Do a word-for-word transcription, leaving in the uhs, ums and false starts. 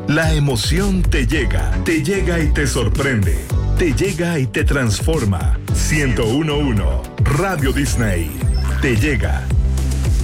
La emoción te llega, te llega y te sorprende, te llega y te transforma. ciento uno punto uno Radio Disney te llega.